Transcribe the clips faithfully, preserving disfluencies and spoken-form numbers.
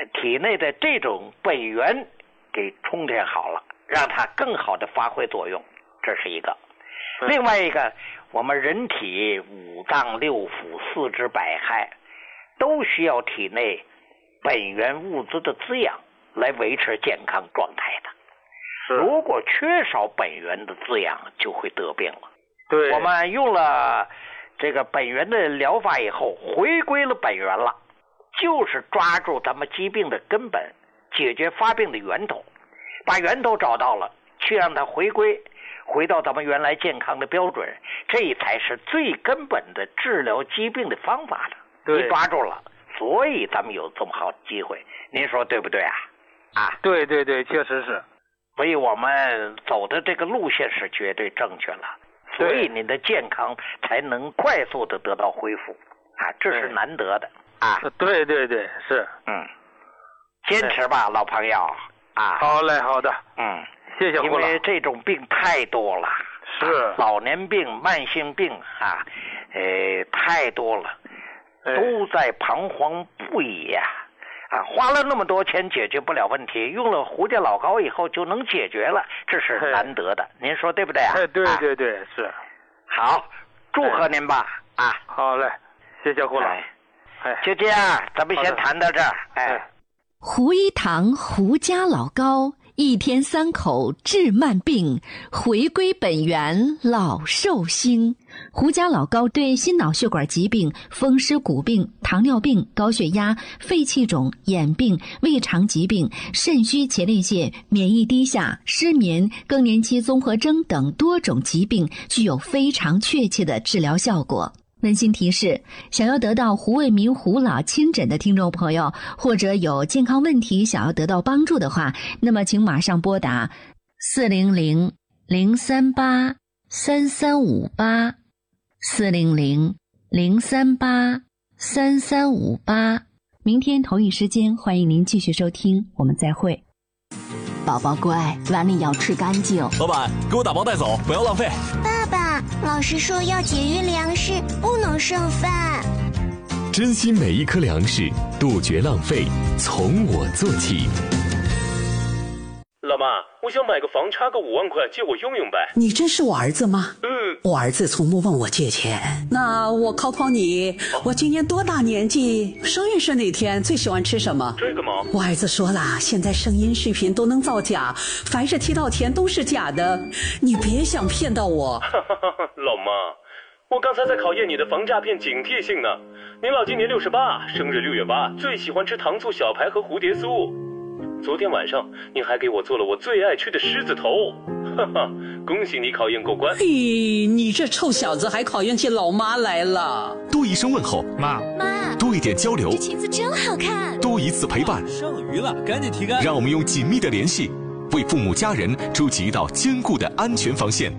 体内的这种本源给充填好了，让它更好的发挥作用，这是一个。另外一个，我们人体五脏六腑、四肢百骸都需要体内本源物质的滋养来维持健康状态的。如果缺少本源的滋养，就会得病了。 对， 我们用了这个本源的疗法以后，回归了本源了，就是抓住咱们疾病的根本，解决发病的源头，把源头找到了，去让它回归回到咱们原来健康的标准，这才是最根本的治疗疾病的方法的。你抓住了，所以咱们有这么好的机会，您说对不对啊？啊， 对对对，确实是。 所以我们走的这个路线是绝对正确了，所以你的健康才能快速的得到恢复啊，这是难得的啊。 对对对，是， 嗯，坚持吧，老朋友啊。 好嘞，好的， 嗯， 谢谢胡老。 因为这种病太多了， 是、 啊、老年病、慢性病啊，呃，太多了，都在彷徨不已呀、啊。啊，花了那么多钱解决不了问题，用了胡家老膏以后就能解决了，这是难得的，您说对不对啊？ 哎，对对对，啊、是。 好，祝贺您吧！啊， 好嘞，谢谢胡老。 哎，就这样，咱们先谈到这儿。哎， 胡一堂胡家老膏，一天三口治慢病，回归本源老寿星。胡家老膏对心脑血管疾病、风湿骨病、糖尿病、高血压、肺气肿、眼病、胃肠疾病、肾虚前列腺、免疫低下、失眠、更年期综合征等多种疾病具有非常确切的治疗效果。温馨提示，想要得到胡卫民胡老亲诊的听众朋友，或者有健康问题想要得到帮助的话，那么请马上拨打四零零零三八三三五八四零零零三八三三五八。明天同一时间，欢迎您继续收听，我们再会。 宝宝乖，碗里要吃干净。 老板，给我打包带走，不要浪费。 爸爸，老师说要节约粮食，不能剩饭。 珍惜每一颗粮食，杜绝浪费，从我做起。 老妈，我想买个房，差个五万块，借我用用呗。 你真是我儿子吗？ 嗯， 我儿子从不问我借钱。那我考考你，哦、我今年多大年纪？生日是哪天？最喜欢吃什么？ 这个吗？ 我儿子说了，现在声音视频都能造假，凡是提到钱都是假的，你别想骗到我。 老妈，我刚才在考验你的防诈骗警惕性呢。您老今年六十八，生日六月八，最喜欢吃糖醋小排和蝴蝶酥。昨天晚上您还给我做了我最爱吃的狮子头，哈哈，恭喜你考验过关。 嘿，你这臭小子还考验起老妈来了。 多一声问候， 妈妈， 多一点交流， 这裙子真好看。 多一次陪伴， 剩余了赶紧提干。 让我们用紧密的联系为父母家人筑起一道坚固的安全防线。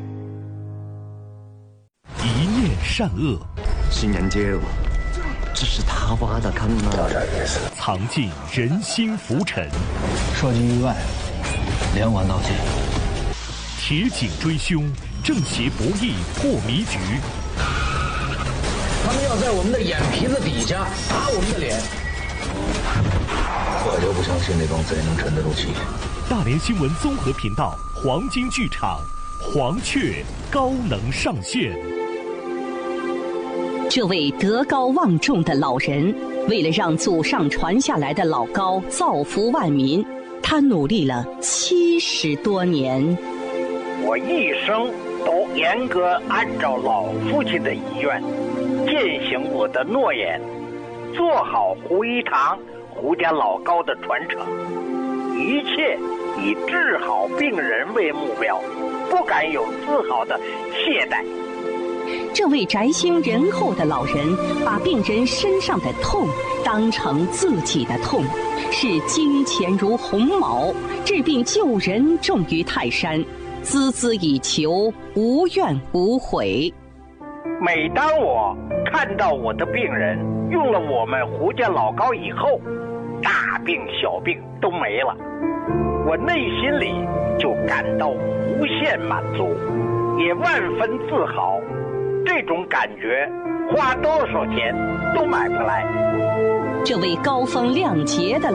一念善恶， 新人接我，这是他挖的坑啊！ 藏进人心浮沉。 说句意外，连环盗窃。 铁警追凶，正邪博弈破迷局。 他们要在我们的眼皮子底下打我们的脸。 我就不相信那帮贼能沉得住气。 大连新闻综合频道黄金剧场，黄雀高能上线。 这位德高望重的老人，为了让祖上传下来的老膏造福万民，他努力了七十多年。 我一生都严格按照老父亲的遗愿，践行我的诺言，做好胡一堂胡家老膏的传承，一切以治好病人为目标，不敢有丝毫的懈怠。 这位宅心仁厚的老人，把病人身上的痛当成自己的痛，视金钱如鸿毛，治病救人重于泰山，孜孜以求，无怨无悔。 每当我看到我的病人用了我们胡家老膏以后，大病小病都没了，我内心里就感到无限满足，也万分自豪。这种感觉花多少钱都买不来。 这位高风亮节的